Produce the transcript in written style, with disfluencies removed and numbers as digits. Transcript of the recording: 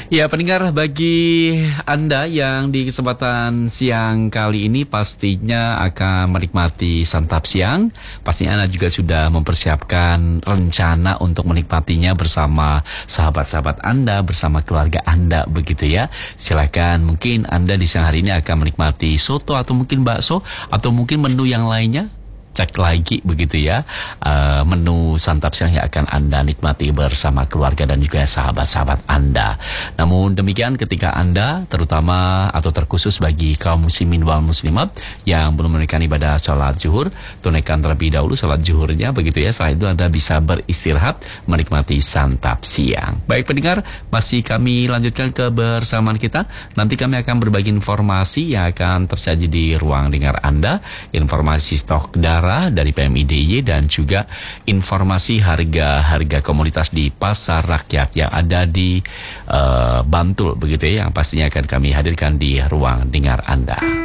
Ya, pendengar, bagi Anda yang di kesempatan siang kali ini pastinya akan menikmati santap siang. Pastinya Anda juga sudah mempersiapkan rencana untuk menikmatinya bersama sahabat-sahabat Anda, bersama keluarga Anda, begitu ya. Silakan, mungkin Anda di siang hari ini akan menikmati soto atau mungkin bakso atau mungkin menu yang lainnya. Cek lagi begitu ya, menu santap siang yang akan Anda nikmati bersama keluarga dan juga sahabat-sahabat Anda. Namun demikian, ketika Anda terutama atau terkhusus bagi kaum muslimin wal muslimat yang belum menunaikan ibadah sholat zuhur, tunaikan terlebih dahulu sholat zuhurnya begitu ya. Setelah itu Anda bisa beristirahat menikmati santap siang. Baik pendengar, masih kami lanjutkan kebersamaan kita. Nanti kami akan berbagi informasi yang akan tersaji di ruang dengar Anda, informasi stok darah dari PMI DIY dan juga informasi harga komoditas di pasar rakyat yang ada di Bantul begitu ya, yang pastinya akan kami hadirkan di ruang dengar Anda.